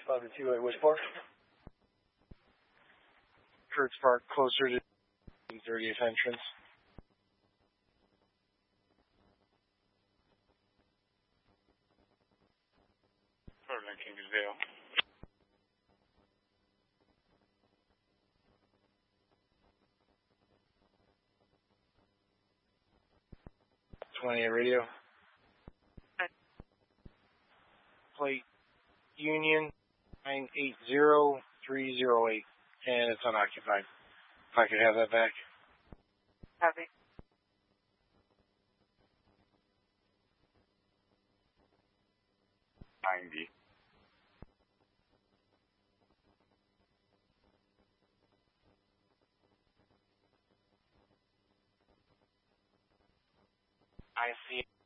5-2 at which park? Kurtz Park, closer to 30th entrance. Portland, Kingsville. 20 radio. Plate Union 980308, and it's unoccupied. If I could have that back. Copy. I see